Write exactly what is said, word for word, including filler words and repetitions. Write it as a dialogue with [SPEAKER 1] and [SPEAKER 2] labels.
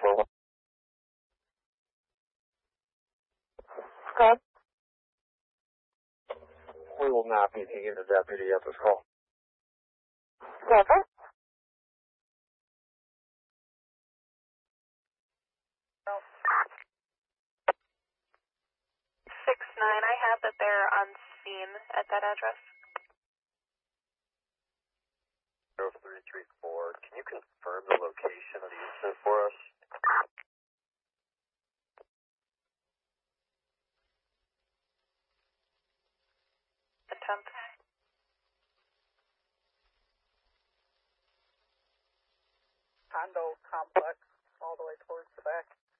[SPEAKER 1] four. Scott? We will not be taking the deputy at this call. Roger.
[SPEAKER 2] Six nine, I have that they're on scene at that address.
[SPEAKER 3] zero three three four, can you confirm the location of the incident for us?
[SPEAKER 2] Attempt.
[SPEAKER 4] Condo complex all the way towards the back.